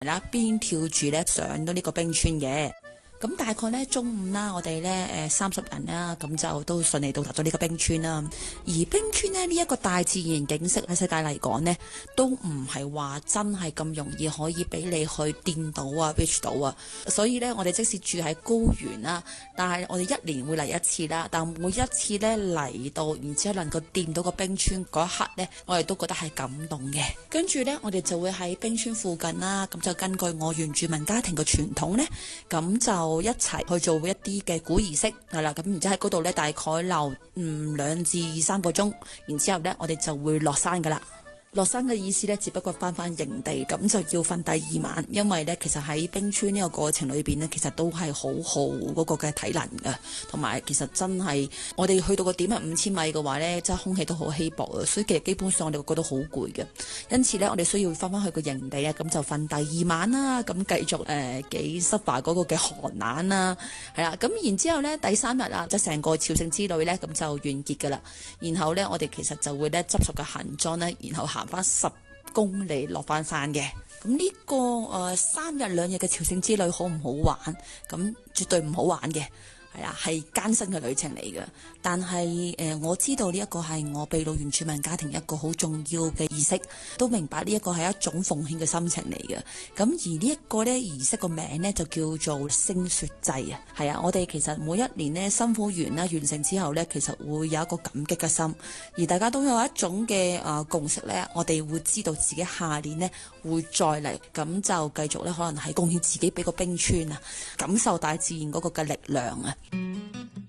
啦，邊跳住咧上到呢個冰川嘅。咁大概咧中午啦，我哋咧30人啦，咁就都順利到達咗呢個冰川啦。而冰川呢，呢一個大自然景色喺世界嚟講呢，都唔係話真係咁容易可以俾你去掂到啊 reach 到啊。所以呢，我哋即使住喺高原啦，但係我哋一年會嚟一次啦。但每一次呢嚟到，然之後能夠掂到個冰川嗰一刻呢，我哋都覺得係感動嘅。跟住呢，我哋就會喺冰川附近啦，咁就根據我原住民家庭嘅傳統呢，咁就一齊去做一啲嘅古儀式係啦，咁然之後喺嗰度呢，大概留2至3個鐘，然之後呢，我哋就會落山噶啦。落山嘅意思呢，只不過翻營地，咁就要瞓第2晚，因為呢，其實喺冰川呢個過程裏邊呢，其實都係好耗嗰個嘅體能㗎，同埋其實真係我哋去到個點係5000米嘅話呢，即係空氣都好稀薄啊，所以其實基本上我哋會覺得好攰嘅，因此呢，我哋需要翻去個營地啊，咁就瞓第2晚啦，咁繼續幾suffer嗰個嘅寒冷啦，係啦，咁然之後呢，第3日啊，即係成個朝聖之旅呢，咁就完結㗎啦，然後呢，我哋其實就會呢執熟嘅行裝呢，然後行翻10公里落翻山嘅。咁呢個3日2夜嘅朝聖之旅好唔好玩？咁絕對唔好玩嘅，係啊，係艱辛嘅旅程嚟嘅。但係我知道呢一個係我秘魯原住民家庭一個好重要嘅儀式，都明白呢一個係一種奉獻嘅心情嚟嘅。咁而呢一個呢儀式個名呢，就叫做星雪祭啊。係啊，我哋其實每一年呢辛苦完啦，完成之後呢，其實會有一個感激嘅心，而大家都有一種嘅共識呢，我哋會知道自己下年呢會再嚟，咁就繼續呢，可能係貢獻自己俾個冰川啊，感受大自然嗰個嘅力量啊。